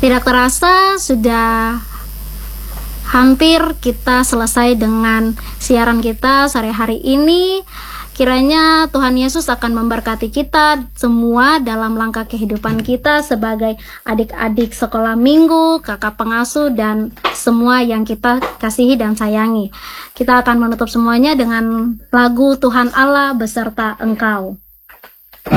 Tidak terasa sudah hampir kita selesai dengan siaran kita sore hari ini. Kiranya Tuhan Yesus akan memberkati kita semua dalam langkah kehidupan kita sebagai adik-adik sekolah minggu, kakak pengasuh, dan semua yang kita kasihi dan sayangi. Kita akan menutup semuanya dengan lagu Tuhan Allah beserta Engkau.